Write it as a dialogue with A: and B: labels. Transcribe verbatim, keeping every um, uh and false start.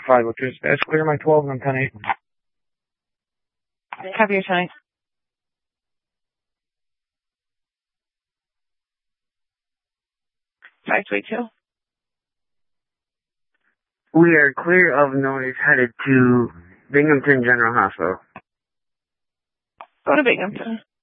A: five oh two. That's clear my twelve and I'm ten eight.
B: Copy your ten eight. five two eight two.
C: We are clear of noise headed to Binghamton General Hospital.
B: Go to Binghamton.